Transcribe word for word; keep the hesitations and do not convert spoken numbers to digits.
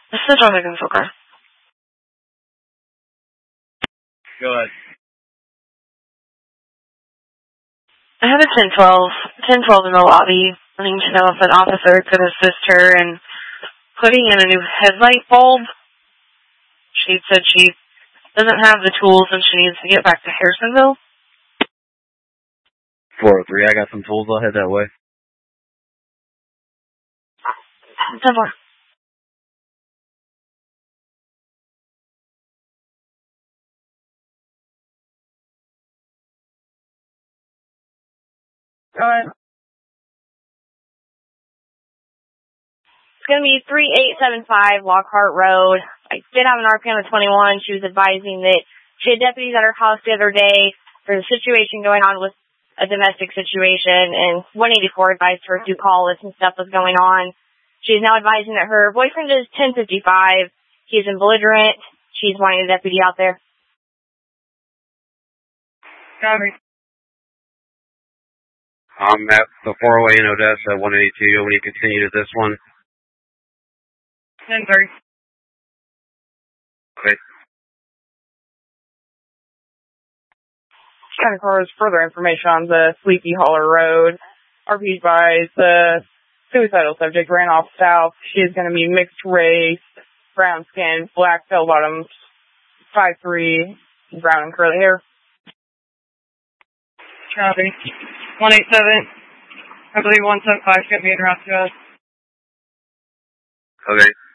This is John McIntyre. Go ahead. I have a ten twelve, ten twelve in the lobby, wanting to know if an officer could assist her in putting in a new headlight bulb. She said she doesn't have the tools and she needs to get back to Harrisonville. four oh three, I got some tools, I'll head that way. ten more. Go ahead. It's going to be three eight seven five Lockhart Road. I did have an R P M of twenty-one. She was advising that she had deputies at her house the other day. There's a situation going on with a domestic situation, and one eighty-four advised her to call if some stuff was going on. She's now advising that her boyfriend is ten fifty-five. He's in belligerent. She's wanting a deputy out there. Copy. I'm at the four oh eight in Odessa, one eighty-two. You want me to continue to this one? ten thirty. Okay. Kind of covers further information on the Sleepy Hollow Road. R P advised the suicidal subject ran off south. She is going to be mixed race, brown skin, black bell bottoms, five three, brown and curly hair. Copy. one eight seven. I believe one seven five should be interrupted us. Okay.